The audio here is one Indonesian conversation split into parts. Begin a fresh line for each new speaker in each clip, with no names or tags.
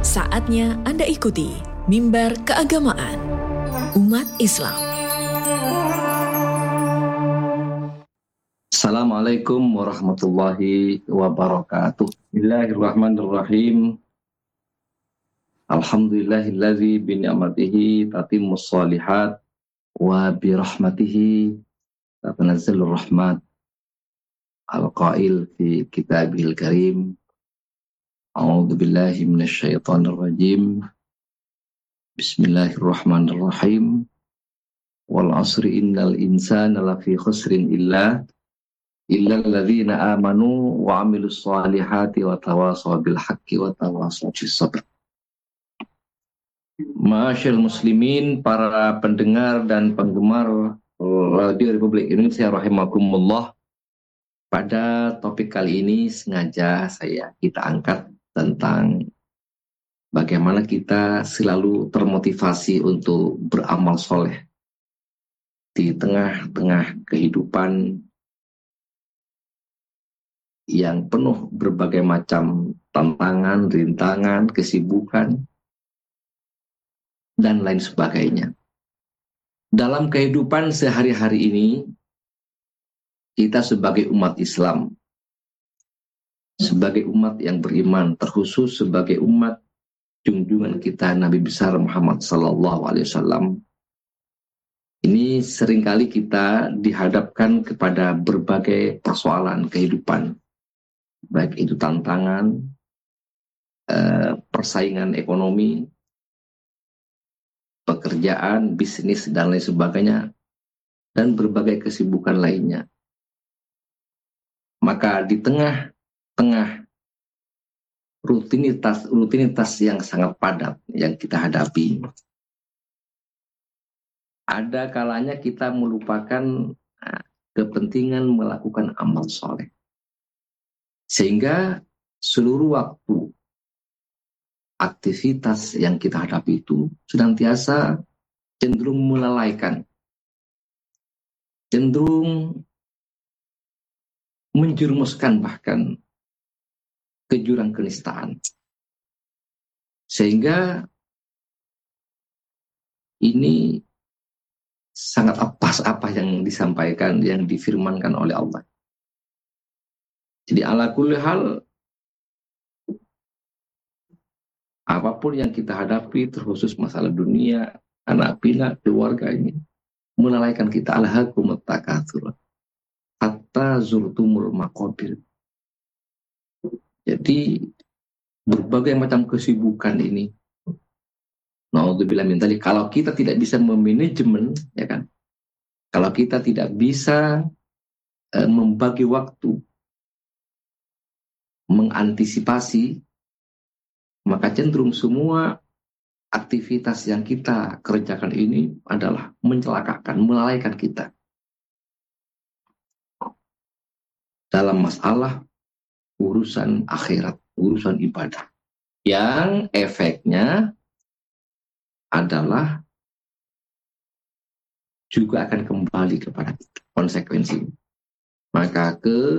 Saatnya Anda ikuti Mimbar Keagamaan Umat Islam.
Assalamualaikum warahmatullahi wabarakatuh. Bismillahirrahmanirrahim. Alhamdulillahilladzi bi ni'matihi tatimmus shalihat wa bi rahmatihi tatanazzalur rahmat. Al-qail fi kitabihil karim. A'udzu billahi minasyaitonir rajim. Bismillahirrahmanirrahim. Wal 'asri innal insana lafi khusrin illal ladzina amanu wa 'amilus shalihati wa tawashaw bil haqqi wa tawashaw bis sabr. Ma'asyiral muslimin, para pendengar dan penggemar Radio Republik Indonesia rahimakumullah. Pada topik kali ini sengaja kita angkat tentang bagaimana kita selalu termotivasi untuk beramal soleh di tengah-tengah kehidupan yang penuh berbagai macam tantangan, rintangan, kesibukan, dan lain sebagainya. Dalam kehidupan sehari-hari ini, kita sebagai umat Islam, sebagai umat yang beriman, terkhusus sebagai umat junjungan kita Nabi besar Muhammad SAW, ini seringkali kita dihadapkan kepada berbagai persoalan kehidupan, baik itu tantangan, persaingan ekonomi, pekerjaan, bisnis, dan lain sebagainya, dan berbagai kesibukan lainnya. Maka di tengah-tengah rutinitas yang sangat padat yang kita hadapi, ada kalanya kita melupakan kepentingan melakukan amal soleh. Sehingga seluruh waktu aktivitas yang kita hadapi itu senantiasa cenderung melalaikan, cenderung menjerumuskan bahkan ke jurang kenistaan. Sehingga ini sangat pas apa yang disampaikan, yang difirmankan oleh Allah. Jadi ala kulli hal, apapun yang kita hadapi, terkhusus masalah dunia, anak pinak, keluarga ini, melalaikan kita. Alhaakumut takatsur hatta zurtumul maqabir. Jadi berbagai macam kesibukan ini, naudzubillah min dzalik, kalau kita tidak bisa memanajemen, ya kan, kalau kita tidak bisa membagi waktu, mengantisipasi, maka cenderung semua aktivitas yang kita kerjakan ini adalah mencelakakan, melalaikan kita dalam masalah urusan akhirat, urusan ibadah, yang efeknya adalah juga akan kembali kepada kita, konsekuensinya. Maka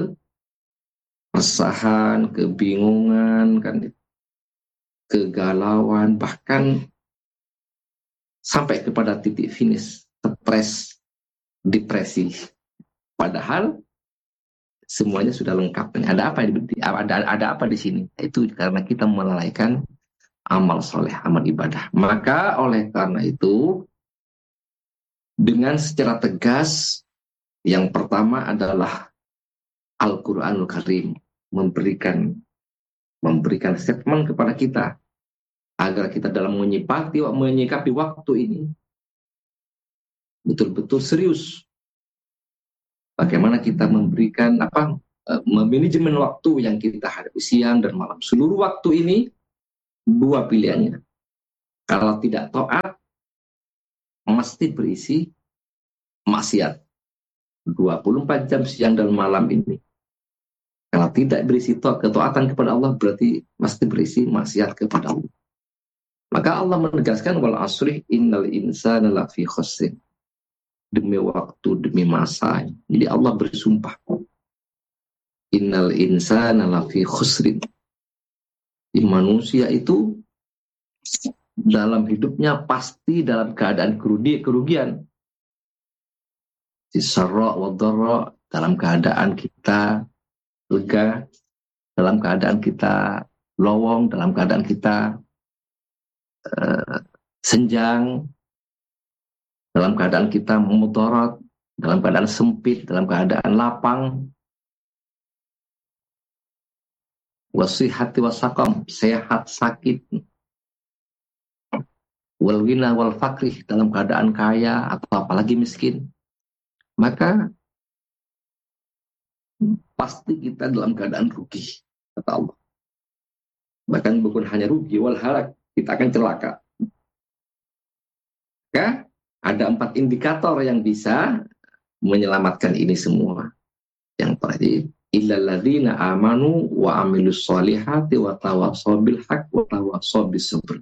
keresahan, kebingungan, kegalauan, bahkan sampai kepada titik finish, stres, depresi. Padahal semuanya sudah lengkap. Ada apa di sini? Itu karena kita melalaikan amal soleh, amal ibadah. Maka oleh karena itu, dengan secara tegas, yang pertama adalah Al-Quranul Karim memberikan statement kepada kita agar kita dalam menyikapi waktu ini betul-betul serius. Bagaimana kita memberikan manajemen waktu yang kita hadapi siang dan malam. Seluruh waktu ini dua pilihannya. Kalau tidak taat, mesti berisi maksiat. 24 jam siang dan malam ini. Kalau tidak berisi ketaatan kepada Allah, berarti mesti berisi maksiat kepada Allah. Maka Allah menegaskan, wal asri innal insana lafi khusrin. Demi waktu, demi masa. Jadi Allah bersumpah, innal insana lafi khusrin. Manusia itu dalam hidupnya pasti dalam keadaan kerugian. Sarra wa dharra, dalam keadaan kita lega, dalam keadaan kita lowong, dalam keadaan kita senjang, dalam keadaan kita mudarat, dalam keadaan sempit, dalam keadaan lapang, wasihati wasaqam, sehat sakit, wal ghina wal fakri, dalam keadaan kaya atau apalagi miskin, maka pasti kita dalam keadaan rugi, kata Allah. Bahkan bukan hanya rugi, wal halak, kita akan celaka. Maka ada 4 indikator yang bisa menyelamatkan ini semua. Yang tadi, illal ladzina amanu wa amilus solihati wa tawassaw bil haqq wa tawassaw bis sabr.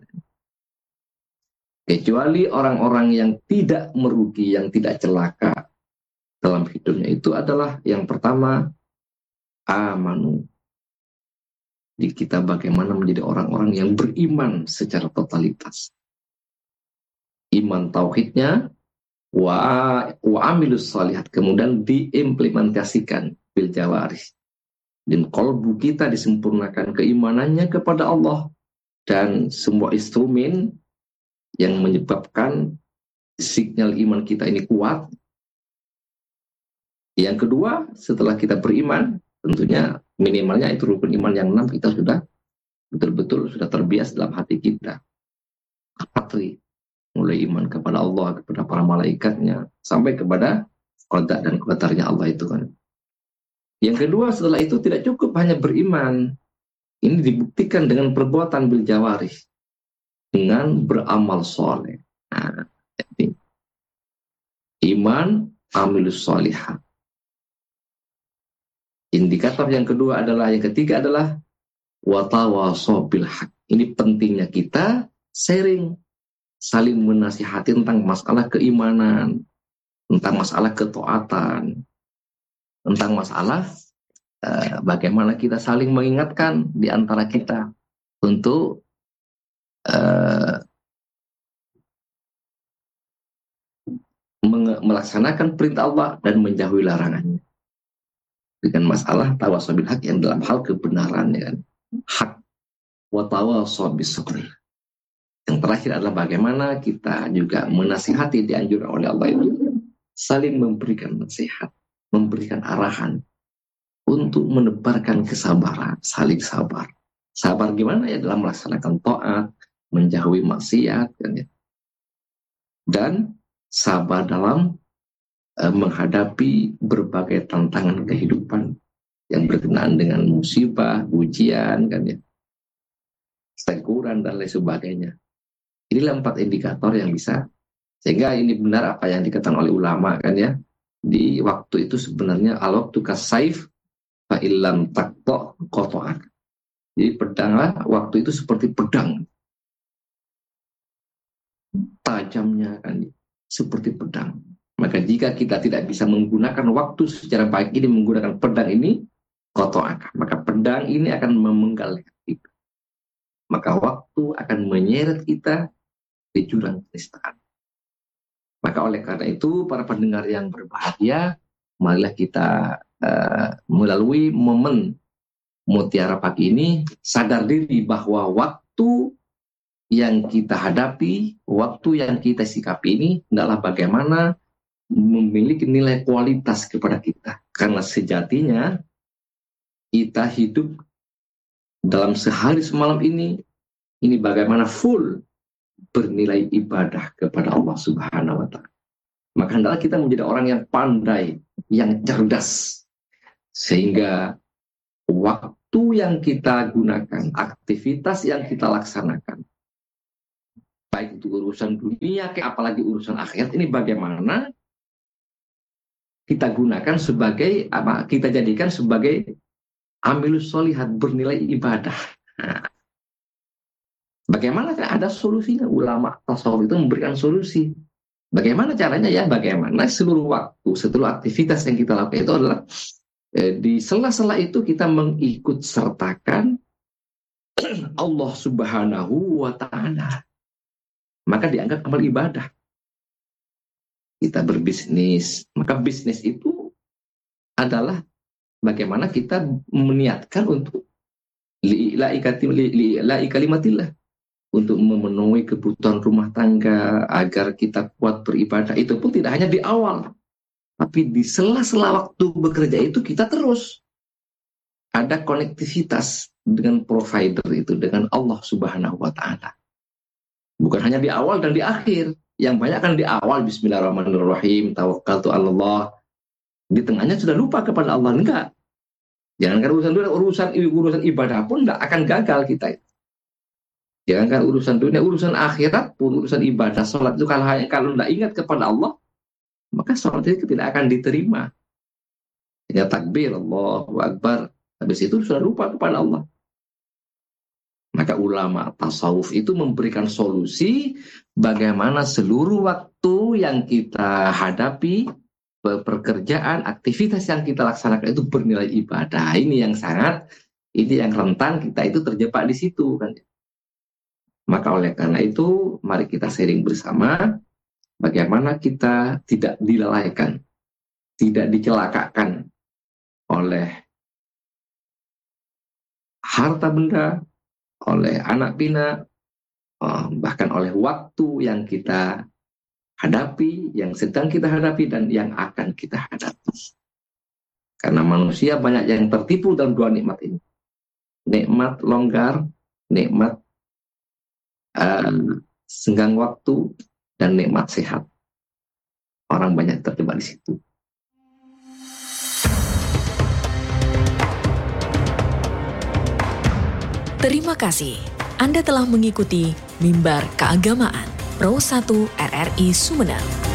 Kecuali orang-orang yang tidak merugi, yang tidak celaka dalam hidupnya, itu adalah yang pertama, amanu. Jadi kita bagaimana menjadi orang-orang yang beriman secara totalitas. Iman tauhidnya, wa amilus sholihat, kemudian diimplementasikan bil jawarih. Dan qalbu kita disempurnakan keimanannya kepada Allah dan semua instrumen yang menyebabkan sinyal iman kita ini kuat. Yang kedua, setelah kita beriman, tentunya minimalnya itu rukun iman yang 6 kita sudah betul-betul sudah terbiasa dalam hati kita. Patri, mulai iman kepada Allah, kepada para malaikatnya, sampai kepada qada dan qadarnya Allah itu kan. Yang kedua, setelah itu tidak cukup hanya beriman. Ini dibuktikan dengan perbuatan bil jawarih, dengan beramal soleh. Nah, jadi iman, amilus solihah. Indikator yang kedua adalah, yang ketiga adalah watawassaw bil haqq. Ini pentingnya kita sharing, saling menasihati tentang masalah keimanan, tentang masalah ketaatan, tentang masalah bagaimana kita saling mengingatkan di antara kita untuk melaksanakan perintah Allah dan menjauhi larangannya. Dengan masalah tawassaw bil haq yang dalam hal kebenaran, ya kan? Hak wa tawassaw bis sabr. Yang terakhir adalah bagaimana kita juga menasihati, dianjurkan oleh Allah itu saling memberikan nasihat, memberikan arahan untuk menebarkan kesabaran, saling sabar. Sabar gimana ya dalam melaksanakan taat, menjauhi maksiat, kan ya. Dan sabar dalam menghadapi berbagai tantangan kehidupan yang berkenaan dengan musibah, ujian, kan ya, teguran dan lain sebagainya. Inilah 4 indikator yang bisa, sehingga ini benar apa yang dikatakan oleh ulama kan ya, di waktu itu sebenarnya al-waqtu kasaif fa illam taqta qata'ak. Jadi pedanglah, waktu itu seperti pedang, tajamnya kan seperti pedang. Maka jika kita tidak bisa menggunakan waktu secara baik ini, menggunakan pedang ini, qata'ak, maka pedang ini akan memenggal kita. Maka waktu akan menyeret kita di jurang kenistaan. Maka oleh karena itu, para pendengar yang berbahagia, marilah kita melalui momen Mutiara Pagi ini sadar diri bahwa waktu yang kita hadapi, waktu yang kita sikapi ini adalah bagaimana memiliki nilai kualitas kepada kita. Karena sejatinya kita hidup dalam sehari semalam ini bagaimana full bernilai ibadah kepada Allah Subhanahu wa Ta'ala. Maka hendaklah kita menjadi orang yang pandai, yang cerdas, sehingga waktu yang kita gunakan, aktivitas yang kita laksanakan, baik itu urusan dunia, apalagi urusan akhirat, ini bagaimana kita gunakan sebagai apa? Kita jadikan sebagai amilus sholihat, bernilai ibadah. Nah, bagaimana ada solusinya? Ulama tasawuf itu memberikan solusi. Bagaimana caranya ya? Bagaimana seluruh waktu, seluruh aktivitas yang kita lakukan itu adalah di sela-sela itu kita mengikut sertakan Allah Subhanahu wa Ta'ala. maka dianggap amal ibadah. Kita berbisnis, maka bisnis itu adalah bagaimana kita meniatkan untuk li'ila'i kalimatillah, untuk memenuhi kebutuhan rumah tangga agar kita kuat beribadah. Itu pun tidak hanya di awal, tapi di sela-sela waktu bekerja itu kita terus ada konektivitas dengan provider itu, dengan Allah Subhanahu wa Ta'ala. Bukan hanya di awal dan di akhir. Yang banyak kan di awal bismillahirrahmanirrahim, tawakkaltu 'alallah. Di tengahnya sudah lupa kepada Allah. Enggak. Jangankan urusan ibadah pun enggak akan gagal kita. Jangankan urusan dunia, urusan akhirat pun, urusan ibadah, sholat itu kalau enggak ingat kepada Allah, maka sholat itu tidak akan diterima. Ya takbir, Allahu Akbar. Habis itu sudah lupa kepada Allah. Maka ulama tasawuf itu memberikan solusi bagaimana seluruh waktu yang kita hadapi, pekerjaan, aktivitas yang kita laksanakan itu bernilai ibadah. Ini yang rentan kita itu terjebak di situ kan. Maka oleh karena itu, mari kita sharing bersama bagaimana kita tidak dilalaikan, tidak dicelakakan oleh harta benda, oleh anak pinak, bahkan oleh waktu yang kita hadapi, yang sedang kita hadapi, dan yang akan kita hadapi. Karena manusia banyak yang tertipu dalam dua nikmat ini. Nikmat longgar, nikmat senggang waktu, dan nikmat sehat. Orang banyak terjebak di situ.
Terima kasih. Anda telah mengikuti Mimbar Keagamaan Pro 1 RRI Sumedang.